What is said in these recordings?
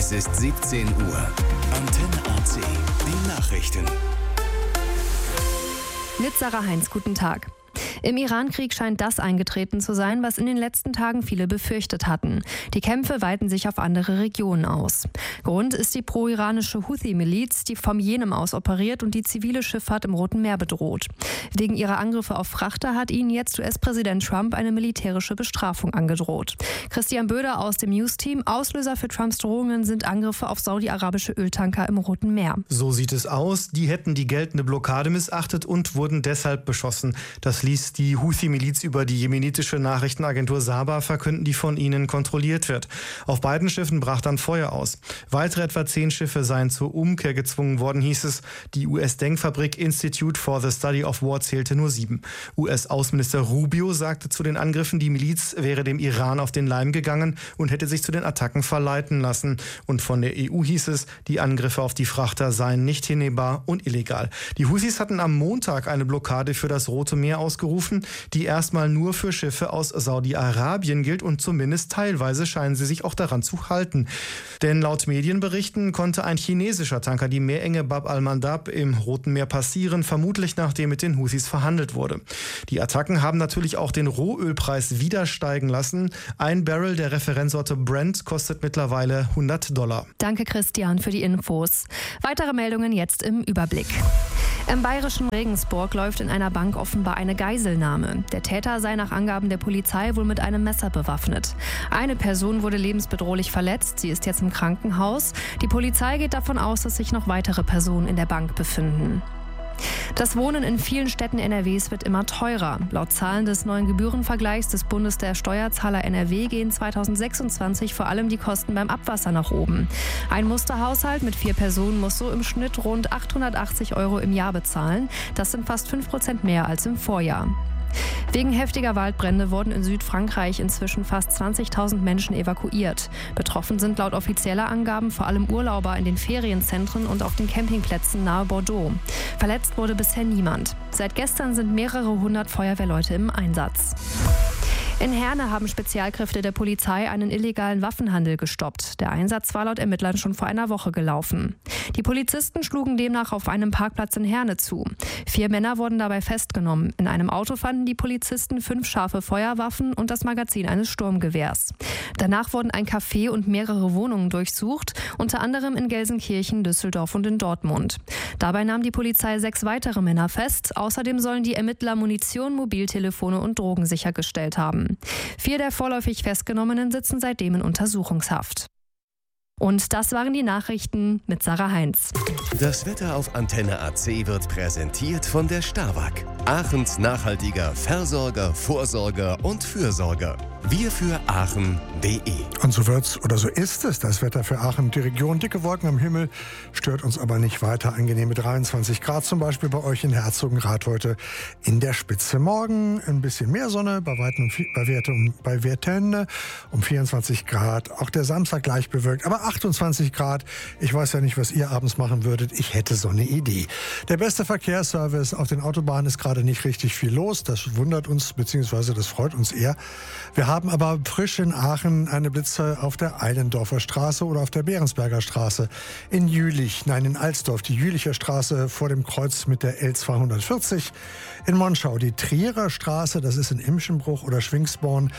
Es ist 17 Uhr. Antenne AC. Die Nachrichten. Mit Sarah Heinz, guten Tag. Im Iran-Krieg scheint das eingetreten zu sein, was in den letzten Tagen viele befürchtet hatten. Die Kämpfe weiten sich auf andere Regionen aus. Grund ist die pro-iranische Houthi-Miliz, die vom Jemen aus operiert und die zivile Schifffahrt im Roten Meer bedroht. Wegen ihrer Angriffe auf Frachter hat ihnen jetzt US-Präsident Trump eine militärische Bestrafung angedroht. Christian Böder aus dem News-Team: Auslöser für Trumps Drohungen sind Angriffe auf saudi-arabische Öltanker im Roten Meer. So sieht es aus. Die hätten die geltende Blockade missachtet und wurden deshalb beschossen. Das ließ die Houthi-Miliz über die jemenitische Nachrichtenagentur Saba verkünden, die von ihnen kontrolliert wird. Auf beiden Schiffen brach dann Feuer aus. Weitere etwa 10 Schiffe seien zur Umkehr gezwungen worden, hieß es. Die US-Denkfabrik Institute for the Study of War zählte nur 7. US-Außenminister Rubio sagte zu den Angriffen, die Miliz wäre dem Iran auf den Leim gegangen und hätte sich zu den Attacken verleiten lassen. Und von der EU hieß es, die Angriffe auf die Frachter seien nicht hinnehmbar und illegal. Die Houthis hatten am Montag eine Blockade für das Rote Meer ausgerufen, die erstmal nur für Schiffe aus Saudi-Arabien gilt, und zumindest teilweise scheinen sie sich auch daran zu halten. Denn laut Medienberichten konnte ein chinesischer Tanker die Meerenge Bab al-Mandab im Roten Meer passieren, vermutlich nachdem mit den Houthis verhandelt wurde. Die Attacken haben natürlich auch den Rohölpreis wieder steigen lassen. Ein Barrel der Referenzsorte Brent kostet mittlerweile $100. Danke, Christian, für die Infos. Weitere Meldungen jetzt im Überblick. Im bayerischen Regensburg läuft in einer Bank offenbar eine Geiselnahme. Der Täter sei nach Angaben der Polizei wohl mit einem Messer bewaffnet. Eine Person wurde lebensbedrohlich verletzt. Sie ist jetzt im Krankenhaus. Die Polizei geht davon aus, dass sich noch weitere Personen in der Bank befinden. Das Wohnen in vielen Städten NRWs wird immer teurer. Laut Zahlen des neuen Gebührenvergleichs des Bundes der Steuerzahler NRW gehen 2026 vor allem die Kosten beim Abwasser nach oben. Ein Musterhaushalt mit 4 Personen muss so im Schnitt rund 880 € im Jahr bezahlen. Das sind fast 5% mehr als im Vorjahr. Wegen heftiger Waldbrände wurden in Südfrankreich inzwischen fast 20.000 Menschen evakuiert. Betroffen sind laut offizieller Angaben vor allem Urlauber in den Ferienzentren und auf den Campingplätzen nahe Bordeaux. Verletzt wurde bisher niemand. Seit gestern sind mehrere 100 Feuerwehrleute im Einsatz. In Herne haben Spezialkräfte der Polizei einen illegalen Waffenhandel gestoppt. Der Einsatz war laut Ermittlern schon vor einer Woche gelaufen. Die Polizisten schlugen demnach auf einem Parkplatz in Herne zu. 4 Männer wurden dabei festgenommen. In einem Auto fanden die Polizisten 5 scharfe Feuerwaffen und das Magazin eines Sturmgewehrs. Danach wurden ein Café und mehrere Wohnungen durchsucht, unter anderem in Gelsenkirchen, Düsseldorf und in Dortmund. Dabei nahm die Polizei 6 weitere Männer fest. Außerdem sollen die Ermittler Munition, Mobiltelefone und Drogen sichergestellt haben. 4 der vorläufig Festgenommenen sitzen seitdem in Untersuchungshaft. Und das waren die Nachrichten mit Sarah Heinz. Das Wetter auf Antenne AC wird präsentiert von der Starwag. Aachens nachhaltiger Versorger, Vorsorger und Fürsorger. Wir für Aachen.de. Und so wird's oder so ist es, das Wetter für Aachen. Die Region, dicke Wolken am Himmel, stört uns aber nicht weiter. Angenehme 23 Grad zum Beispiel bei euch in Herzogenrath heute in der Spitze. Morgen ein bisschen mehr Sonne, bei Werten um 24 Grad. Auch der Samstag leicht bewölkt, aber 28 Grad. Ich weiß ja nicht, was ihr abends machen würdet. Ich hätte so eine Idee. Der beste Verkehrsservice auf den Autobahnen ist gerade nicht richtig viel los. Das wundert uns, beziehungsweise das freut uns eher. Wir haben aber frisch in Aachen eine Blitze auf der Eilendorfer Straße oder auf der Behrensberger Straße. In Jülich, nein, in Alsdorf, die Jülicher Straße vor dem Kreuz mit der L240. In Monschau die Trierer Straße, das ist in Imschenbruch oder Schwingsborn,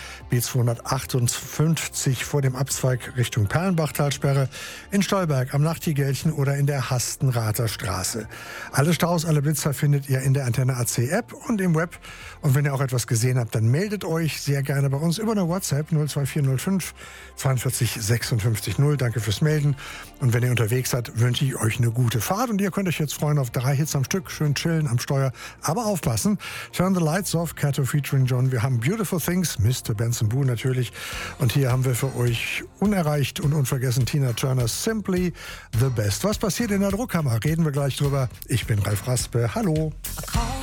B258 vor dem Abzweig Richtung Perlenbachtalsperre. In Stolberg am Nachtigälchen oder in der Hastenrather Straße. Alle Staus, alle Blitzer findet ihr in der Antenne AC App und im Web. Und wenn ihr auch etwas gesehen habt, dann meldet euch sehr gerne bei uns über eine WhatsApp 02405 42 56 0. Danke fürs Melden. Und wenn ihr unterwegs seid, wünsche ich euch eine gute Fahrt. Und ihr könnt euch jetzt freuen auf 3 Hits am Stück, schön chillen am Steuer. Aber aufpassen, Turn the Lights Off, Kato featuring John. Wir haben Beautiful Things, Mr. Benson Boone natürlich. Und hier haben wir für euch unerreicht und unvergessen Tina Turner, Simply the Best. Was passiert in der Druckkammer? Reden wir gleich drüber. Ich bin Ralf Raspe. Hallo.